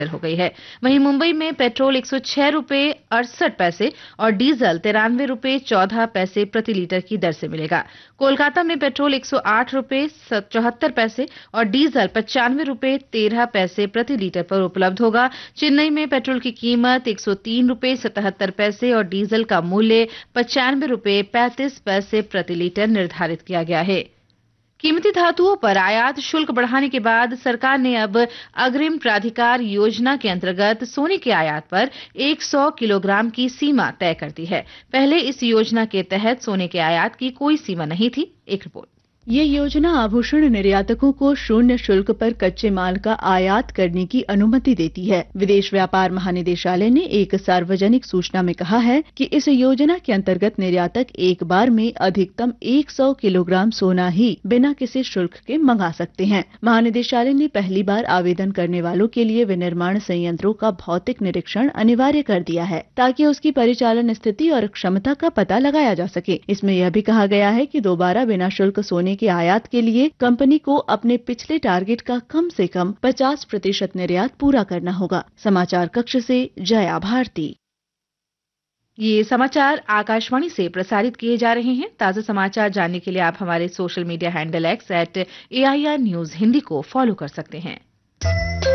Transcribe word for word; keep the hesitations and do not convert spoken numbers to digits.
हो गई है। वहीं मुंबई में पेट्रोल एक सौ छह रुपए अड़सठ पैसे और डीजल तिरानवे रुपए चौदह पैसे प्रति लीटर की दर से मिलेगा। कोलकाता में पेट्रोल एक सौ आठ रुपए चौहत्तर पैसे और डीजल पचानवे रुपए तेरह पैसे प्रति लीटर पर उपलब्ध होगा। चेन्नई में पेट्रोल की कीमत एक सौ तीन रुपए सतहत्तर पैसे और डीजल का मूल्य पचानवे रुपए पैंतीस पैसे प्रति लीटर निर्धारित किया गया है। कीमती धातुओं पर आयात शुल्क बढ़ाने के बाद सरकार ने अब अग्रिम प्राधिकार योजना के अंतर्गत सोने के आयात पर सौ किलोग्राम की सीमा तय कर दी है। पहले इस योजना के तहत सोने के आयात की कोई सीमा नहीं थी। एक रिपोर्ट। ये योजना आभूषण निर्यातकों को शून्य शुल्क पर कच्चे माल का आयात करने की अनुमति देती है। विदेश व्यापार महानिदेशालय ने एक सार्वजनिक सूचना में कहा है कि इस योजना के अंतर्गत निर्यातक एक बार में अधिकतम सौ किलोग्राम सोना ही बिना किसी शुल्क के मंगा सकते हैं। महानिदेशालय ने पहली बार आवेदन करने वालों के लिए विनिर्माण संयंत्रों का भौतिक निरीक्षण अनिवार्य कर दिया है, ताकि उसकी परिचालन स्थिति और क्षमता का पता लगाया जा सके। इसमें यह भी कहा गया है कि दोबारा बिना शुल्क सोने के आयात के लिए कंपनी को अपने पिछले टारगेट का कम से कम पचास प्रतिशत निर्यात पूरा करना होगा। समाचार कक्ष से जया भारती। ये समाचार आकाशवाणी से प्रसारित किए जा रहे हैं। ताजा समाचार जानने के लिए आप हमारे social media handle x eight A I R news Hindi को फॉलो कर सकते हैं।